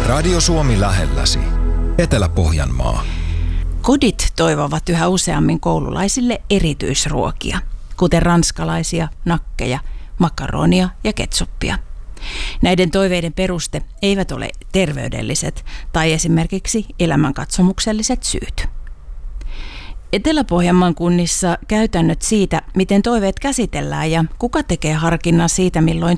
Radio Suomi lähelläsi. Etelä-Pohjanmaa. Kodit toivovat yhä useammin koululaisille erityisruokia, kuten ranskalaisia, nakkeja, makaronia ja ketsuppia. Näiden toiveiden peruste eivät ole terveydelliset tai esimerkiksi elämänkatsomukselliset syyt. Etelä-Pohjanmaan kunnissa käytännöt siitä, miten toiveet käsitellään ja kuka tekee harkinnan siitä, milloin